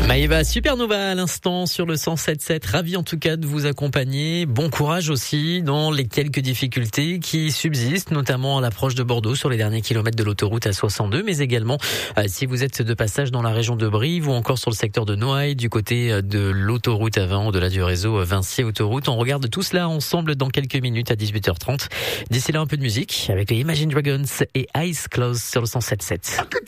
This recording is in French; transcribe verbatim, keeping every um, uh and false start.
Maëva Supernova à l'instant sur le cent sept sept. Ravi en tout cas de vous accompagner. Bon courage aussi dans les quelques difficultés qui subsistent, notamment à l'approche de Bordeaux sur les derniers kilomètres de l'autoroute A soixante-deux, mais également euh, si vous êtes de passage dans la région de Brive ou encore sur le secteur de Noailles du côté de l'autoroute A vingt, au-delà du réseau Vinci Autoroute. On regarde tout cela ensemble dans quelques minutes à dix-huit heures trente. D'ici là, un peu de musique avec les Imagine Dragons et Eyes Closed sur le cent sept sept.